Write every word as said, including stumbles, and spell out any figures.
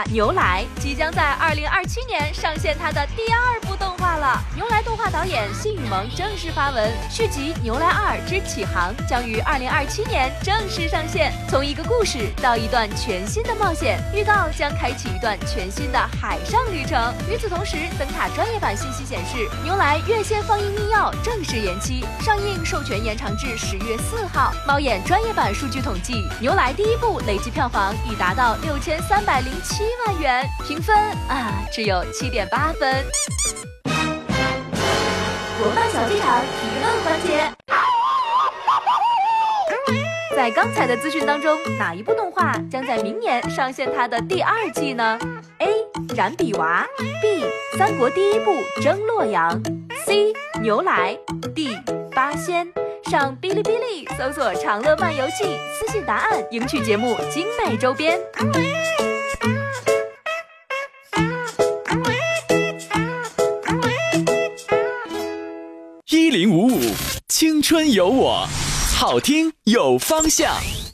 牛来即将在二零二七年上线它的第二部动画了。牛来动画导演信宇萌正式发文，续集《牛来二之启航》将于二零二七年正式上线。从一个故事到一段全新的冒险，预告将开启一段全新的海上旅程。与此同时，灯塔专业版信息显示，牛来院线放映密钥正式延期，上映授权延长至十月四号。猫眼专业版数据统计，牛来第一部累计票房已达到六千三百零七万元，评分啊只有七点八分。国漫小剧场评论环节。在刚才的资讯当中，哪一部动画将在明年上线它的第二季呢 ？A. 燃笔娃 B. 三国第一部争洛阳 C. 牛来 D. 八仙。上哔哩哔哩搜索“长乐漫游记”，私信答案，赢取节目精美周边。 一零五五，青春有我，好听有方向。